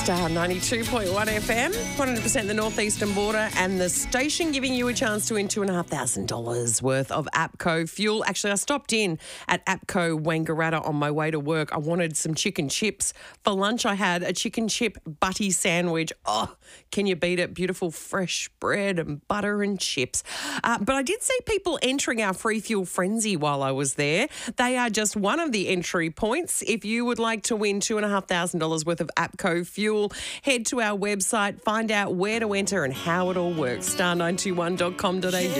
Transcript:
Star 92.1 FM, 100% the northeastern border, and the station giving you a chance to win $2,500 worth of APCO fuel. Actually, I stopped in at APCO Wangaratta on my way to work. I wanted some chicken chips. For lunch, I had a chicken chip butty sandwich. Oh, can you beat it? Beautiful fresh bread and butter and chips. But I did see people entering our free fuel frenzy while I was there. They are just one of the entry points. If you would like to win $2,500 worth of APCO fuel, head to our website, find out where to enter and how it all works. Star921.com.au.